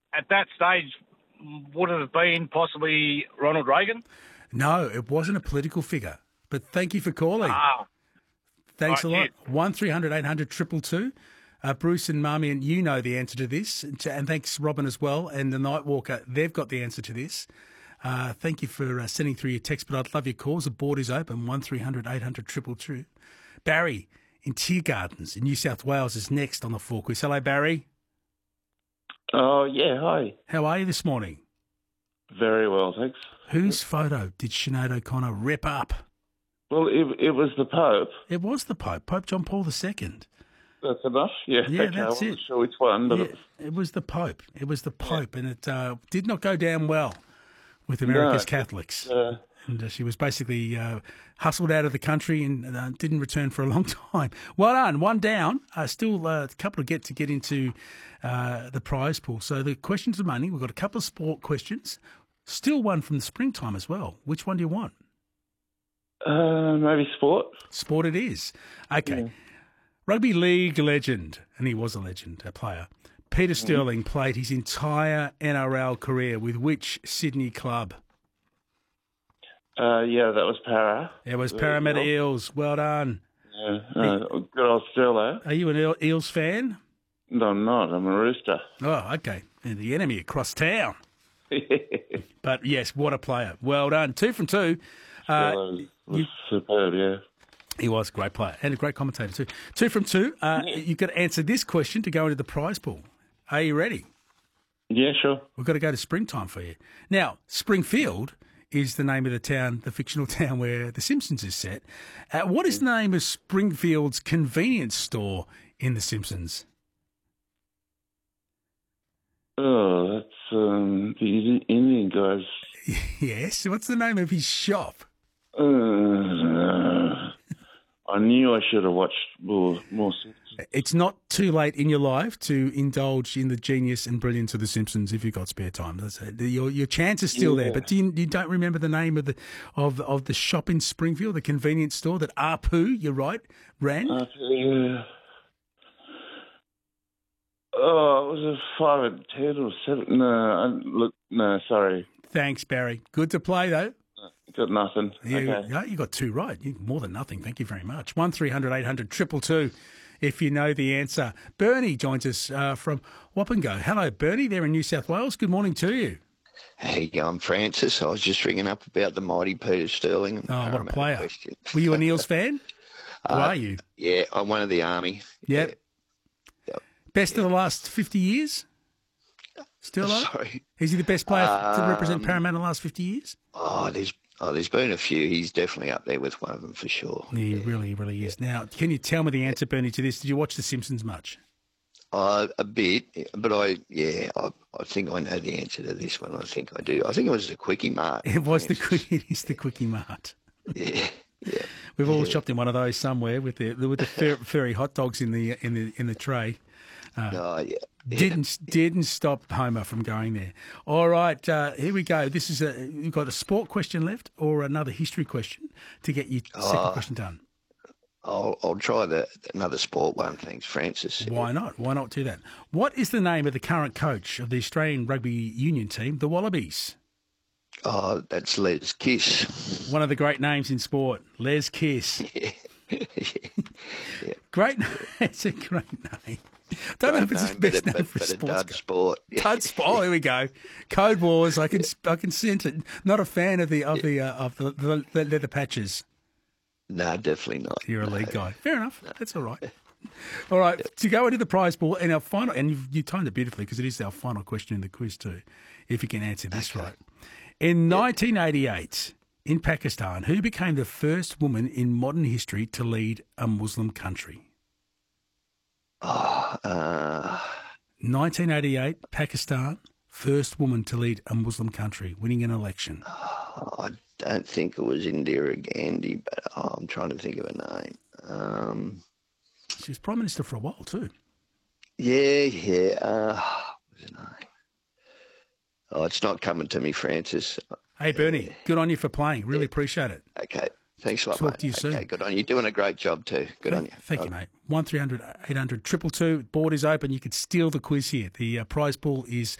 at that stage, would it have been possibly Ronald Reagan? No, it wasn't a political figure. But thank you for calling. Thanks a lot. 1300 800 222. Bruce and Marmion, you know the answer to this. And thanks, Robin, as well. And the Nightwalker, they've got the answer to this. Thank you for sending through your text, but I'd love your calls. The board is open, 1300 800 222. Barry in Tiergardens in New South Wales is next on the 4 Quiz. Hello, Barry. Oh, yeah, hi. How are you this morning? Very well, thanks. Whose photo did Sinead O'Connor rip up? Well, it was the Pope. It was the Pope, Pope John Paul II. That's enough? Yeah, Yeah, okay, that's I wasn't it. sure which one, but Yeah, it was the Pope. It was the Pope, and it did not go down well with America's Catholics. And she was basically hustled out of the country and didn't return for a long time. Well done, one down. Still a couple to get into the prize pool. So the questions of money, we've got a couple of sport questions. Still one from the springtime as well. Which one do you want? maybe sport. Sport it is. Okay. Rugby league legend, and he was a legend, a player, Peter Sterling played his entire NRL career with which Sydney club? Yeah, that was Para. It was Parramatta Eels. Well done. Yeah, good old Sterlo. Are you an Eels fan? No, I'm not. I'm a Rooster. Oh, okay. And the enemy across town. But yes, what a player. Well done. 2 from 2. Sterlo was superb, yeah. He was a great player and a great commentator too. 2 from 2. You've got to answer this question to go into the prize pool. Are you ready? Yeah, sure. We've got to go to springtime for you. Now, Springfield is the name of the town, the fictional town where The Simpsons is set. What is the name of Springfield's convenience store in The Simpsons? Oh, that's the Indian guys. Yes. What's the name of his shop? I knew I should have watched more Simpsons. It's not too late in your life to indulge in the genius and brilliance of The Simpsons if you've got spare time. Your chance is still there, but you don't remember the name of the shop in Springfield, the convenience store that Apu, you're right, ran? Yeah. Oh, it was a 5 and 10 or 7. No, sorry. Thanks, Barry. Good to play, though. Got nothing. You got 2 right. More than nothing. Thank you very much. 1300 800 222 if you know the answer. Bernie joins us from Wapango. Hello, Bernie. There in New South Wales. Good morning to you. How you going, Francis? I was just ringing up about the mighty Peter Sterling. Oh, what a player. Question. Were you an Eels fan? Or are you? Yeah, I'm one of the Army. Yep. Best of the last 50 years? Still on? Sorry. Is he the best player to represent Parramatta in the last 50 years? There's been a few. He's definitely up there with one of them for sure. He really is. Now, can you tell me the answer, Bernie, to this? Did you watch The Simpsons much? A bit, but I think I know the answer to this one. I think I do. I think it was the Quickie Mart. It is the Quickie Mart. Yeah. We've all shopped in one of those somewhere with the furry hot dogs in the tray. Didn't stop Homer from going there. All right, here we go. This is you've got a sport question left or another history question to get your second question done. I'll try another sport one. Thanks, Francis. Why not? Why not do that? What is the name of the current coach of the Australian Rugby Union team, the Wallabies? Oh, that's Les Kiss. One of the great names in sport, Les Kiss. Yeah. Great. It's a great name. Don't know if it's his best name for a sports sport. Dud sport. Oh, here we go. Code Wars. I can sense it. Not a fan of the leather patches. No, definitely not. You're a league guy. Fair enough. That's all right. All right. To go into the prize pool and our final, and you timed it beautifully because it is our final question in the quiz too. If you can answer this right. In 1988, in Pakistan, who became the first woman in modern history to lead a Muslim country? 1988, Pakistan, first woman to lead a Muslim country, winning an election. I don't think it was Indira Gandhi, but I'm trying to think of a name. She was Prime Minister for a while too. Yeah. What's her name? Oh, it's not coming to me, Francis. Hey, Bernie, good on you for playing. Really appreciate it. Okay. Thanks a lot, Talk mate. to you soon. Okay, good on you. You're doing a great job too. Good on you. Thank you, mate. 1300 800 222. Board is open. You could steal the quiz here. The prize pool is